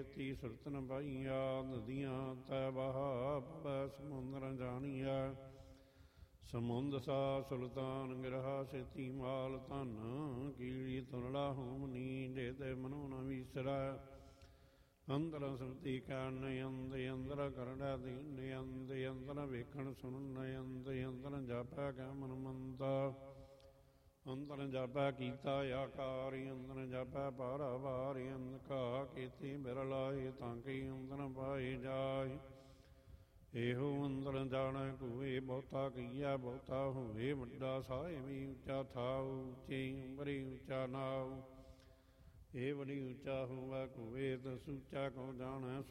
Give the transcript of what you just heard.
ਤੀ ਸੁਰਤ ਨ ਪਾਈਆ। ਨਦੀਆਂ ਤੈ ਬਹਾ ਪਵੈ ਸਮੁੰਦਰ ਜਾਣੀਐ। ਸਮੁੰਦ ਸਾ ਸੁਲਤਾਨ ਗਿਰਹਾ ਸੇਤੀ ਮਾਲ ਧਨ। ਕੀੜੀ ਤੁਰਲਾ ਹੋਮਨੀ ਜੇ ਤੇ ਮਨੋ ਨ ਵੀਸਰੈ। ਅੰਦਰ ਸੁਰਤੀ ਕਰਨ ਅੰਦ ਅੰਦਰ ਕਰੜਾ ਦੀਨ ਅੰਦ ਅੰਦਰ ਵੇਖਣ ਸੁਣਨ ਅੰਦ ਅੰਦਰ ਜਾਪੈ ਕੈ ਮਨ ਮੰਤਾ। ਅੰਦਰ ਜਾਪੈ ਕੀਤਾ ਆਕਾਰ ਅੰਦਰ ਜਾਪੈ ਪਾਰਾ ਵਾਰ ਅੰਦ ਘਾ ਕੀਤੀ ਬਿਰਲਾਏ ਤਾਂ ਕਿ ਅੰਦਰ ਪਾਏ ਜਾਏ। ਇਹੋ ਅੰਦਰ ਜਾਣੈ ਕੋਏ ਬਹੁਤਾ ਕਈਆ ਬਹੁਤਾ ਹੋਵੇ। ਵੱਡਾ ਸਾਹਿਬੀ ਉੱਚਾ ਥਾਉ ਉੱਚੀ ਉਮਰੀ ਉੱਚਾ ਨਾਉ। ਇਹ ਬੜੀ ਉੱਚਾ ਹੋਵੈ ਕੋਏ ਤਸ ਉੱਚਾ ਕੋ ਜਾਣੈ